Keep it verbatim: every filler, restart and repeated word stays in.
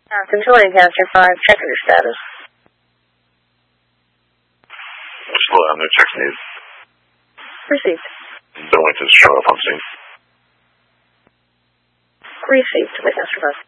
Control Lancaster five, check your status. Slow down their check needs. Received. Don't wait to show up on scene. Received, Lancaster five.